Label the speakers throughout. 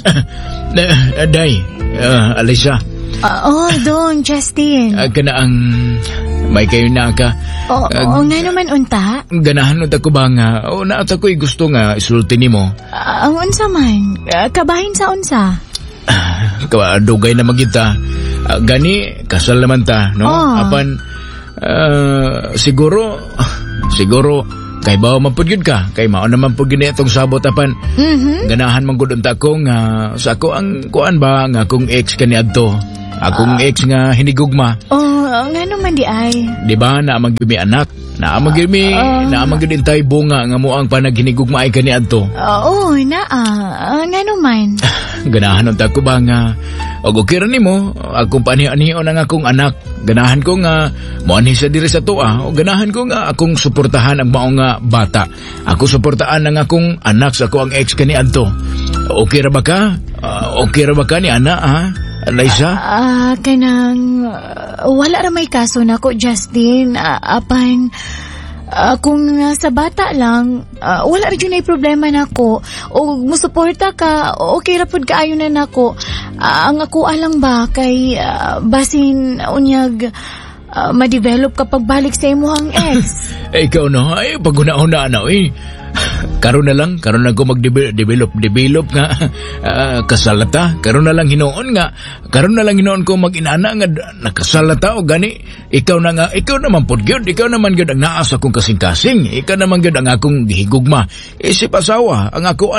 Speaker 1: Day, Alisa.
Speaker 2: Dong, Justin.
Speaker 1: Kana ang may kayo na ka.
Speaker 2: Nga naman unta?
Speaker 1: Ganahan unta ko ba nga? Naata ko'y gusto nga isulti ni mo.
Speaker 2: Ang unsa man? Kabahin sa unsa?
Speaker 1: Dugay na magita. Gani, kasal naman ta, no? Apan, siguro, kay bawa mapugyod ka. Kay mao naman pugyod na itong sabot apan. Ganahan man gud unta ko nga sa ako ang kuan ba nga akong ex kaniadto. Akong ex nga hinigugma.
Speaker 2: Nga naman di ay.
Speaker 1: Di ba na magimi anak? Na magimi intay bunga nga mo ang panaghinigugma ay kaniadto.
Speaker 2: Nga naman.
Speaker 1: Ganahan unta ko ba nga okay ra nimo akong panianion ang akong anak. Ganahan ko nga moanhi sa diri sa tuwa. O ganahan ko nga akong suportahan ang mao nga bata. Ako suportahan ang akong anak sa ako ang ex kaniadto. Okay ra ba ka? Okay ra ba ka ni ana ha? Liza?
Speaker 2: Kanang wala ra may kaso nako, Justin. Apan kung sa bata lang, wala ra jud nay problema nako. O musuporta ka, okay ra pud kaayo na nako. Ang ako alang ba kay basin unyag ma-develop kapag balik sa imuhang ex.
Speaker 1: Ikaw no, ay paguna-una na karon na ko mag-develop nga kasalata. Karon na lang hinoon ko mag-inana nga nakasalata o gani. Ikaw naman pod gyud, ikaw naman gyud ang naas akong kasing-kasing. Ikaw naman gyud ang akong gihigugma. Isip asawa, ako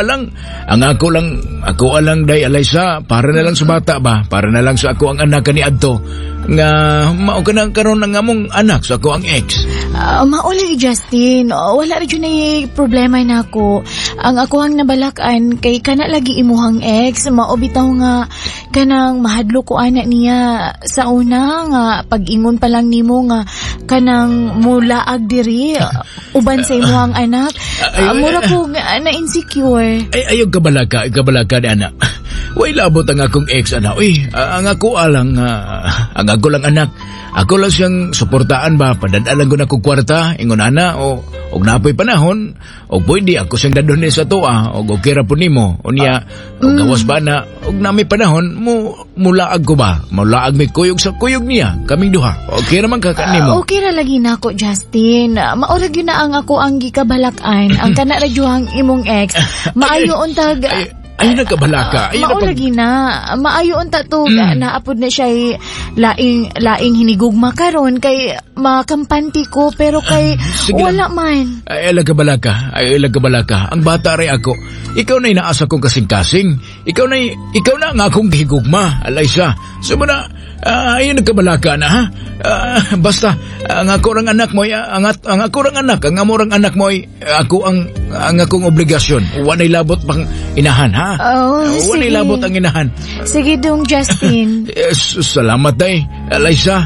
Speaker 1: alang day Alisa, para na lang sa bata ba? Para na lang sa ako ang anak ni adto. Nga mao ka nang karon ng among anak sa ako ang ex.
Speaker 2: Mauli Justin, wala ra jud nay problema nako. Ang ako ang nabalakan kay kana lagi imuhang ex, mao bitaw nga kanang mahadlo ko anak niya sa una nga pag-ingon pa lang nimo nga kanang mulaag diri uban sa imuhang anak. Mura ko na insecure.
Speaker 1: Ayog kabalaka ni anak. Way labot ang akong ex ana. Ang ako lang anak. Ako lang siyang suportaan ba, padadalan ko na kong kwarta, ingon ana, o napoy panahon, o pwede ako siyang dadon sa toa, o okay ra po nimo, o niya, o gawas ba na, o na may panahon, mulaag ko ba, mulaag may kuyog sa kuyog niya, kaming duha, okay naman kakanimo.
Speaker 2: Okay ra lagi na ako, Justin, maurag yun na ang ako ang gikabalakan, ang kanaradyuhang imong ex, maayo untag,
Speaker 1: ay nagkabalaka.
Speaker 2: Maulagi na. Maayo unta to. Naapod na siya laing hinigugma karon kay makampanti ko pero kay wala man.
Speaker 1: Ay lagabalaka. Ang bata rin ako. Ikaw na inaasa kong kasing-kasing. Ikaw na nga akong gihigugma. Alisa. So muna, ay nagkabalaka na ha. Basta ang ako rang anak mo, ang amorang anak mo ako ang akong obligasyon. Wanay labot pang inahan ha. Wanay labot ang inahan.
Speaker 2: Sige dong, Justin.
Speaker 1: Salamat day, Alisa.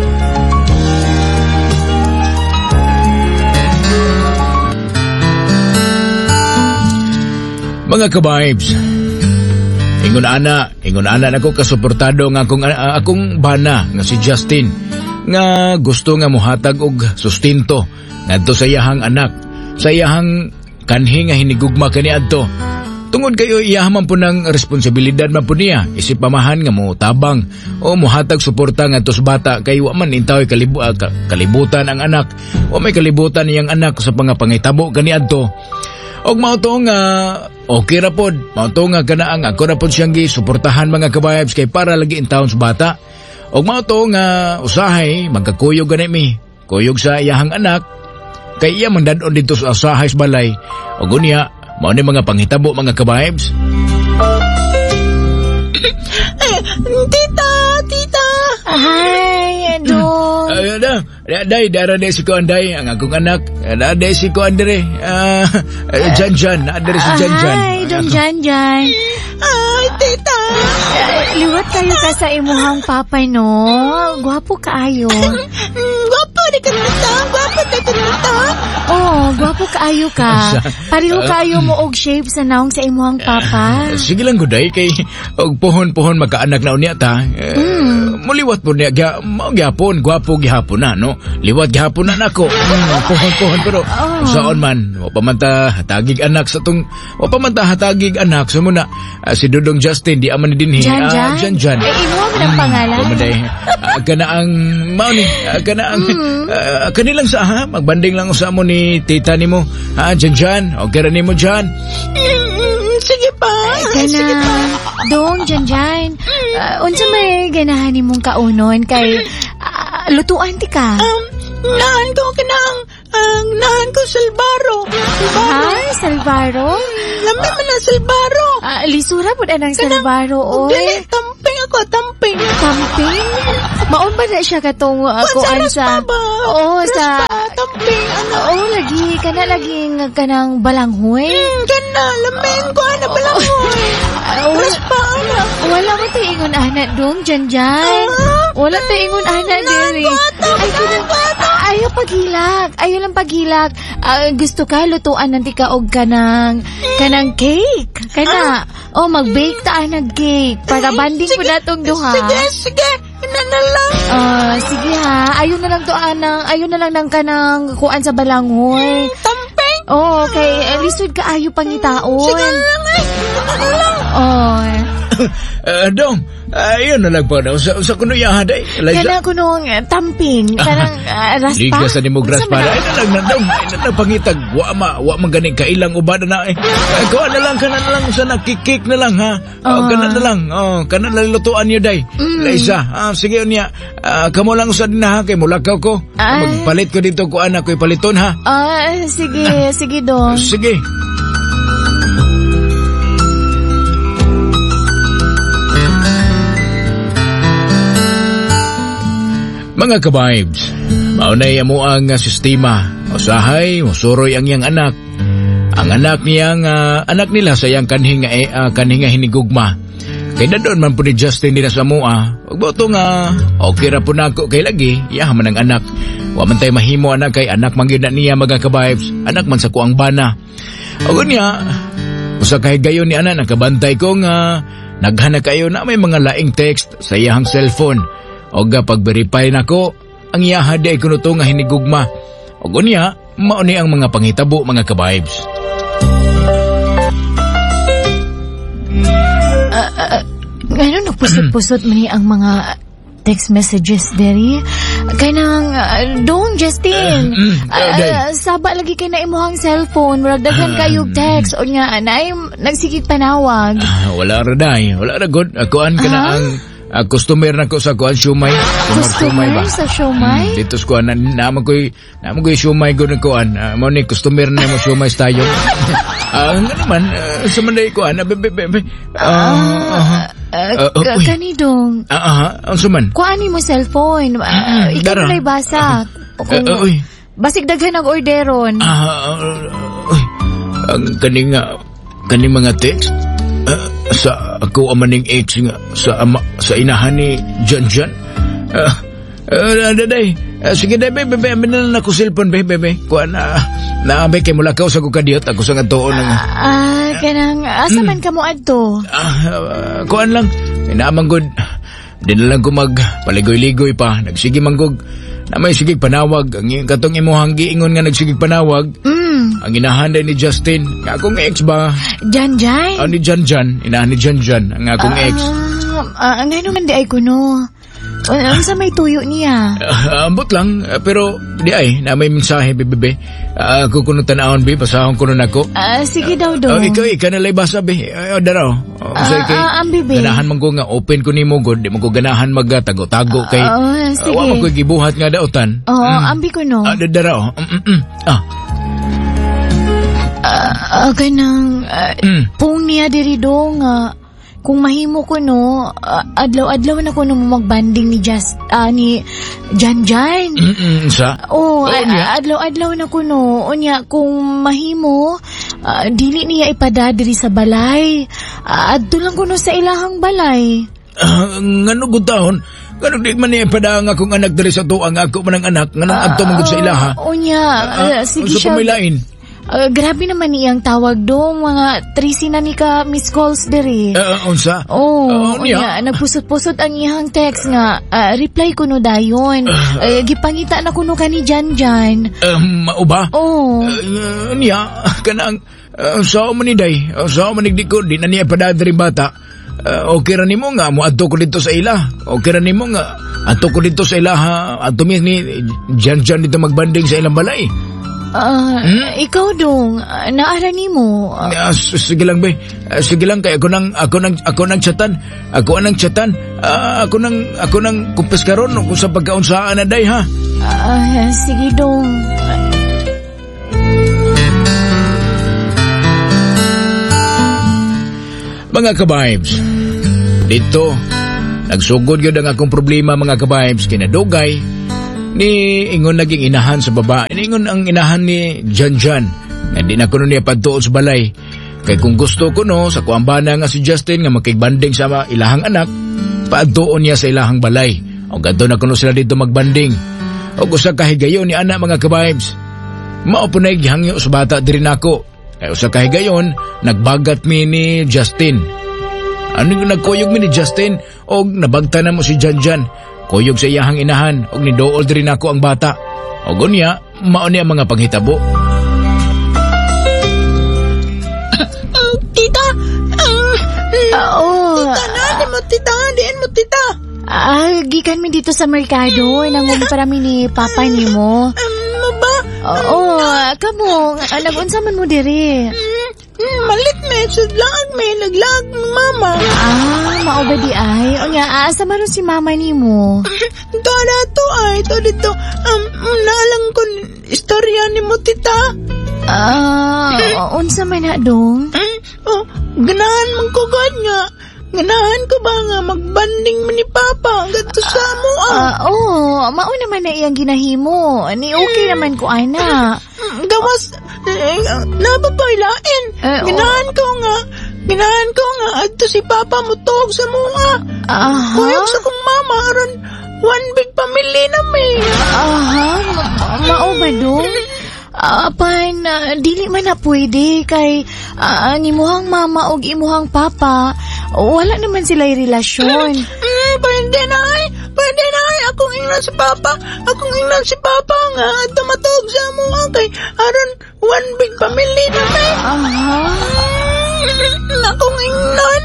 Speaker 1: Mga ka-vibes, ingon ana nako kasuportado nga akong bana nga si Justin nga gusto nga mohatag og sustento ngadto sa iyahang anak, sa iyahang kanhi nga hinigugma kaniadto. Tungod kayo iyahan po ng responsibilidad man po niya, isip pamahan nga mo tabang o mohatag suporta nga tos bata kay wa man intaw kalibutan ang anak o may kalibutan niyang anak sa pangitabo kaniadto. Og mao to nga okay ra pod, mao to nga kanaang ako ra pod siyang gisuportahan mga kabayabs kay para lagi intawon sa bata. Og mao to nga usahay magkakuyog gani mi, kuyog sa iyahang anak kay iya man dadon dito sa usahay sa balay. Og unya mao ni mga panghitabo mga kabayabs.
Speaker 2: Tita. Hi, Dong.
Speaker 1: Day, dara si ko anday, ang akong anak. Day si ko andre. Jan, adere si Jan.
Speaker 2: Hi, Dong Jan.
Speaker 3: Ay, tita.
Speaker 2: Liwat kayo ka sa imuhang papa, no? Gwapo kaayo.
Speaker 3: Gwapo ni kanata. Gwapo na kanata.
Speaker 2: Oh, gwapo kaayo ka. Pareho kaayo mo og shape sa naong sa imuhang papa.
Speaker 1: Sige lang guday kay og pohon-pohon magkaanak na unya ta. Muliwat po niya gyapon, gwapo gihapon na no. Liwat gihapon na nako. Pohon-pohon pero saon man wa pa man ta hatagig anak sa tong wa pa man ta hatagig anak sa muna si Dudong Justin di aman dinhi. Jan.
Speaker 2: Imo man ang pangalan.
Speaker 1: Pamaday. Kana ang mao ni kana ang kanilang sa ha magbanding lang sa mo ni tita nimo. Jan. Okay ra nimo Jan.
Speaker 3: Sige pa. Sige pa.
Speaker 2: Dong, Jan. Unsa may ganahan nimong kaunon kay lutuan ti ka?
Speaker 3: Nahan ko kanang nahan ko salbaro.
Speaker 2: Salbaro?
Speaker 3: Lamay man ang salbaro.
Speaker 2: Lisura po na ng salbaro, oy.
Speaker 3: Tamping ako, tamping.
Speaker 2: Tamping? Maon ba na siya katong kuan sa... Oo, sa...
Speaker 3: Tamping, ano?
Speaker 2: Oo, lagi kanang balanghoy.
Speaker 3: Kana, lamin ko, balanghoy. Raspa, ana.
Speaker 2: Wala mo tayo ingon anak dong, Jan. Wala tayo ingon anak diri. Ayaw paghilak. Ayaw lang paghilak. Gusto ka lutuan ng tika og kanang cake. Kana. Mag-bake ta ng cake para banding po natong duha.
Speaker 3: Sige. Lang.
Speaker 2: Sige ha. Ayaw na lang ng kanang kuan sa balanghoy.
Speaker 3: Tamping.
Speaker 2: Okay. Lisod ka ayaw pangitaon.
Speaker 3: Sige lang
Speaker 1: Dong, yun na lang po daw. Sa kuno yahaday.
Speaker 2: Kana kunong tamping. Kanang raspa.
Speaker 1: Liga sa nimog raspa. Ay na lang na dong. Ay na lang pangitag. Wa man ganing kailang ubada na eh. Kuha na lang, kana na lang sa nakikik na lang ha. Kana na lang. Kana na lutuan nyo day. Laisa. Sige niya. Kamo lang sa din ha. Kay mulakaw ko. Magpalit ko dito ko anak ko ipaliton ha.
Speaker 2: Sige dong.
Speaker 1: Sige. Mga ka-vibes, maunay amo ang sistema. Usahay, usuroy ang iyang anak. Ang anak nila sa iyang kanhing hinigugma. Kaya na doon man po ni Justin nila sa mua. Pagboto nga, okay ra po na ako kay lagi, yaman ang anak. Wa man tayo mahimo anak kay anak man yun na niya mga ka-vibes. Anak man sa kuang bana. O niya, usa kay gayon ni anak, nakabantay ko nga, naghana kayo na may mga laing text sa iyang cellphone. O pag-verify na ko, ang iyahadi ay kuno to nga hinigugma. O niya, mauni ang mga pangitabo mga ka-vibes.
Speaker 2: Ngayon, nagpusot-pusot man ang mga text messages deri. Kaya nang, Dong Justin, saba lagi kayo na imuhang cellphone, maragdagan kayong text, o niya, nagsigig panawag.
Speaker 1: Wala ra good. Akuan ka na ang... customer na ko sa kuan siumay.
Speaker 2: Customer
Speaker 1: ba?
Speaker 2: Sa siumay?
Speaker 1: Dito sa kuan naman ko'y siumay ko na kuan. Mo ni customer na mo siumay tayo. Nga naman sa manday kuan.
Speaker 2: Kanidong.
Speaker 1: Ang suman.
Speaker 2: Kuani mo cellphone. Ikaw na basa. Basig daghan ang orderon.
Speaker 1: Ang kaning mga text. Sa ako amaning ex nga sa inahan ni Jan. Daday. Sige day bebe amin na ko cellphone bebe. Kuan naabay kay mulakaw sa ko kadiyot ako sa ngadtoon ng
Speaker 2: kanang asa man kamo adto?
Speaker 1: Kuan lang inaamang good. Di na lang ko paligoy-ligoy pa. Nagsige manggog na may sigig panawag. Ang katong imuhang giingon nga nagsigig panawag. Ang inahanday ni Justin, nga akong ex ba?
Speaker 2: Jan?
Speaker 1: Ni Jan. Inahan ni Jan, ang akong ex.
Speaker 2: Ngayon naman di ay kuno. Ang sa may tuyo niya.
Speaker 1: Ambot lang, pero di ay, na may mensahe, bebe. Ako kuno tanahon, be, pasahon kuno nako.
Speaker 2: Sige daw.
Speaker 1: Ikaw na basa, be. Daraw.
Speaker 2: Ang bebe.
Speaker 1: Ganahan man ko nga, open ko ni mo, good. Di mo ko ganahan magtago-tago kay...
Speaker 2: sige.
Speaker 1: Wa mo ko gibuhat nga daotan.
Speaker 2: Ambi ko no.
Speaker 1: Daraw.
Speaker 2: Ganang pung niya diri do nga kung mahimo ko no adlaw na ko no magbanding ni Jan.
Speaker 1: Sa?
Speaker 2: Adlaw na ko no unya kung mahimo dili niya ipada diri sa balay adto lang ko no sa ilahang balay.
Speaker 1: Ngano gutahon Kanang di man niya pada nga akong anak diri sa tuwa nga ako man ang anak nga nang adto man gud sa ilaha.
Speaker 2: Unya, sige
Speaker 1: Unsa
Speaker 2: siya.
Speaker 1: pa may lain?
Speaker 2: Grabe naman niyang tawag dong, mga 3 na ni ka miss calls diri.
Speaker 1: Unsa?
Speaker 2: Unya, nagpusot-pusot ang iyang text nga, reply ko no dayon. Gipangita na kuno ka ni Janjan.
Speaker 1: Mao ba?
Speaker 2: Oh.
Speaker 1: Niya, kanang sao man ni day, sao man di ko, di na niya pada diri bata. Okay ra nimo nga mo adto ko dito sa ila. Okay ra nimo nga adto ko dito sa ilaha, adto mi ni Janjan dito magbanding sa ilang balay.
Speaker 2: Ikaw dong, naara nimo.
Speaker 1: Sige lang be. Sige lang kay ako nang chatan. Ako nang kumpes karon kung sa pagkaunsaan na day ha.
Speaker 2: Sige dong.
Speaker 1: Mga ka-vibes, dito nagsugod gyud ang akong problema mga ka-vibes kinadugay ni ingon naging inahan sa baba. Ingon ang inahan ni Janjan nga di na kuno niya padtuon sa balay. Kay kung gusto ko no sa kuambana nga si Justin nga makigbanding sa ilahang anak, padtuon niya sa ilahang balay. O gadto na kuno sila dito magbanding. O usa ka higayon ni ana mga ka-vibes. Mao po na gihangyo sa bata diri nako. Kay usa ka higayon nagbagat mi ni Justin. Ano yung nagkuyog mi ni Justin og nabagta na mo si Janjan. Kuyog sa iyahang inahan og nidool diri nako ang bata. Og unya, mao ni ang mga panghitabo.
Speaker 3: Tita! Tita, diin mo, tita.
Speaker 2: Gikan mi dito sa merkado, nangon para mi ni papa nimo.
Speaker 3: Ano ba?
Speaker 2: Kamo, nagunsa man mo diri.
Speaker 3: Malit may sudlag, may naglag ng mama.
Speaker 2: Mao ba di ay? Unya, asa man si mama nimo?
Speaker 3: Dada to ay, to dito. Naalang ko istorya ni mo, tita.
Speaker 2: Unsa man na dong?
Speaker 3: Ganahan mong kugad nga. Ganahan ko ba nga magbanding mo ni Papa hanggang to sa mo
Speaker 2: mao naman na iyang ginahimo. Ni okay naman ko, ana.
Speaker 3: Gawas, napapailain. Ganahan ko nga, adto si Papa mo tuog sa mga. Kuyog sa kong mama, aron one big family na may.
Speaker 2: Mao ba dong? Dili man na pwede kay ang imuhang mama og imuhang papa, wala naman sila'y relasyon.
Speaker 3: Pwede na ay. Akong ingnan si Papa nga at tumatog sa mga kay aron one big family na may. Akong ingnan.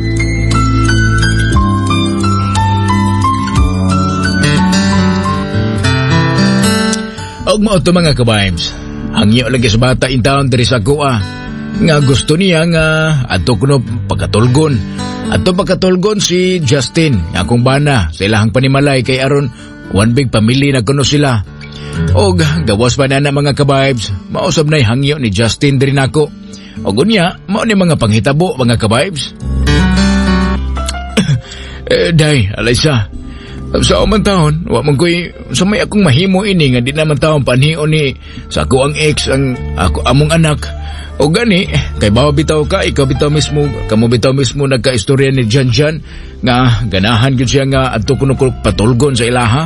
Speaker 1: Og mao to mga ka-vibes. Hangyo lagi sa bata in town diri sa kuha. Nga gusto niya nga adto kuno pagkatulgon. Adto pagkatulgon si Justin, akong bana sa ilahang panimalay kay aron one big family na kuno sila. Og gawas pa na mga ka-vibes, mausab na'y hangyo ni Justin diri nako. Og unya, mao ni mga panghitabo mga ka-vibes. Day, Alaysa. Sa man taon, wa man ko'y sa may akong mahimo ini nga di naman taon panhion ni sa ako ang ex ang ako among anak. O gani, kay bawa bitaw ka, ikaw bitaw mismo, kamo bitaw mismo nagka-istorya ni Janjan nga ganahan gyud siya nga adto kuno patulgon sa ilaha.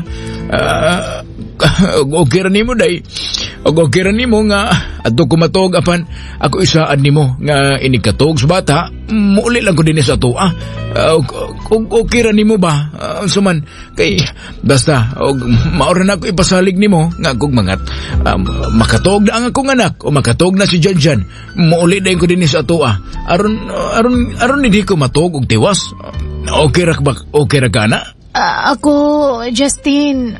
Speaker 1: Okay ra nimo day. Okay ra nimo nga adto ko matog apan ako isaan nimo nga inikatog sa bata, muuli lang ko dinhi sa tuwa. Okay ra nimo ba? Suman kay basta maura na ako ipasalig nimo nga kung mangat makatog na ang akong anak o makatog na si Janjan, muuli dayon ko dinhi sa tuwa. Aron hindi ko matog og tiwas. Okay ra ba? Okay ra ka na?
Speaker 2: Ako, Justin,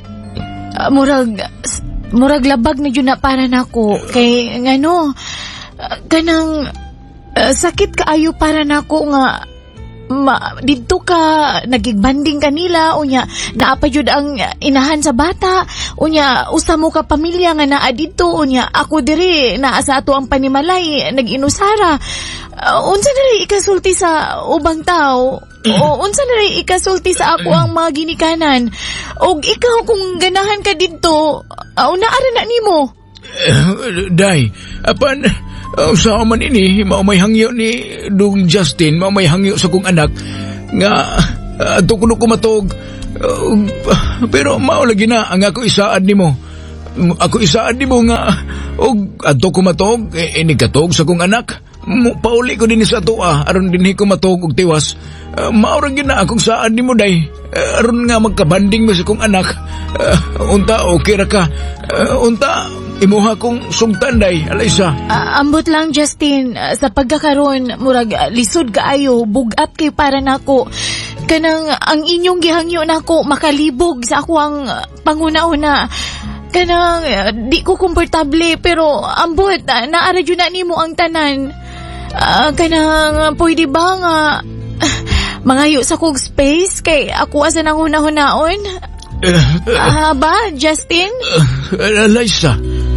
Speaker 2: murag labag na dyan na para nako. Kay, kanang sakit kaayo para nako nga dito ka nagigbanding kanila unya naapa jud ang inahan sa bata unya usa mo ka pamilya nga naa dito unya ako diri naa sa ato ang panimalay nag-inusara. Unsa diri ikasulti sa ubang tao o unsa diri ikasulti sa ako ang mga ginikanan og ikaw kung ganahan ka dito unaara na nimo.
Speaker 1: Day, apan sa man ini, mao may hangyo ni Dong Justin, mao may hangyo sa kong anak nga Ato kuno ko matog. Pero mao lagi na ang ako isaad nimo. Ako isaad nimo nga og ato ko matog ini katog sa kong anak. Pauli ko din sa tuwa aron dinhi ko matog og tiwas. Mao ra gyud na akong saad nimo day. Aron nga magkabanding mo sa kong anak. Unta okay ra ka. Unta imuha kong sugtan day, Alaysa.
Speaker 2: Ambot lang, Justin. Sa pagkakaroon, murag lisod kaayo, bugat kay para nako. Kanang ang inyong gihangyo nako makalibog sa ako ang panguna-una. Kanang di ko komportable pero ambot naara jud na nimo ang tanan. Kanang pwede ba nga mangayo sa kog space kay ako asa nang hunahon? Ba, Justin?
Speaker 1: Alaysa.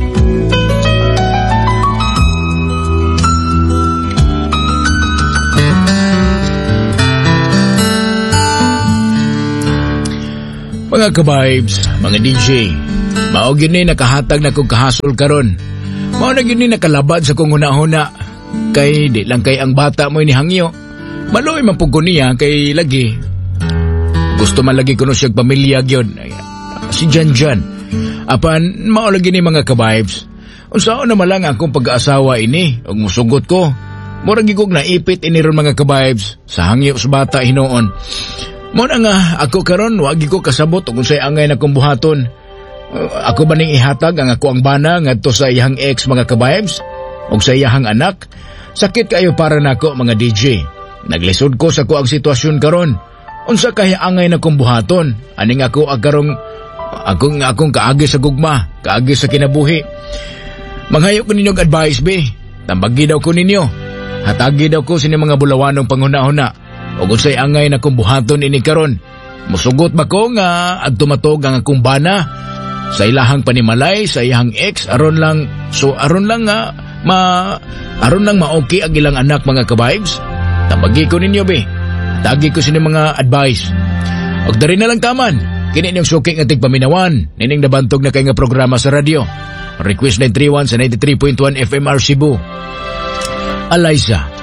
Speaker 1: Mga ka-vibes, mga DJ, mao gyud ni nakahatag na kong kahasol karon. Mao na gyud ni nakalabad sa kong huna-huna. Kay di lang kay ang bata mo inihangyo. Maloy man pug ko niya kay lagi. Gusto man lagi kuno siyang pamilya gyud. Si Janjan. Apan mao lagi ni mga ka-vibes. Unsaon na malang akong pag-aasawa ini ug musugot ko. Murag gigog naipit ini ron mga ka-vibes sa hangyo sa bata hinoon. Mo na nga ako karon wagi ko kasabot ug unsay angay na kong buhaton. Ako ba ning ihatag ang ako ang bana ngadto sa iyang ex mga ka-vibes ug sa iyang anak? Sakit kayo para nako mga DJ. Naglisod ko sa ko ang sitwasyon karon. Unsa kay angay na kong buhaton? Aning ako agarong akong kaagi sa gugma, kaagi sa kinabuhi. Manghayo ko ninyo advice be. Tambagi daw ko ninyo. Hatagi daw ko sini mga bulawanong panghuna-huna. O unsay angay na kong buhaton ini karon. Musugot ba ko nga adto matog ang akong bana sa ilahang panimalay sa iyang ex aron lang nga aron lang ma-okay ang ilang anak mga ka-vibes. Tambagi ko ninyo be. Tagi ko sini mga advice. Og dari na lang taman. Kini niyong suking nga tigpaminawan. Nining nabantog na kay nga programa sa radyo. Request 931 sa 93.1 FMR Cebu. Alaysa.